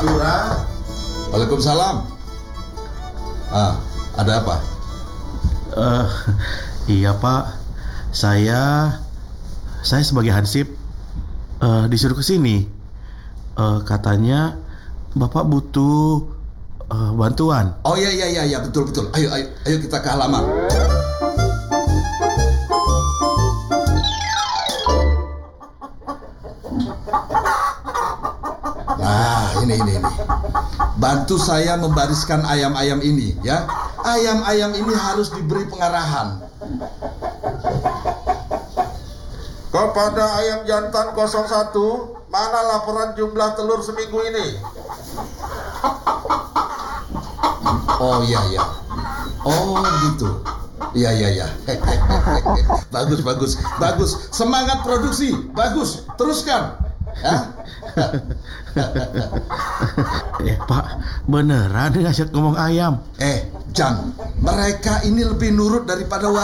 Pak Lurah. Waalaikumsalam. Ada apa? Iya Pak, saya sebagai Hansip disuruh ke sini. Katanya Bapak butuh bantuan. Oh iya betul. Ayo kita ke halaman. Nah, ini. Bantu saya membariskan ayam-ayam ini, ya. Ayam-ayam ini harus diberi pengarahan. Kepada ayam jantan 01, mana laporan jumlah telur seminggu ini? Oh iya. Oh gitu. Iya. Bagus. Semangat produksi. Bagus. Teruskan. Ya. Pak, beneran ngajak ngomong ayam? Jan, mereka ini lebih nurut daripada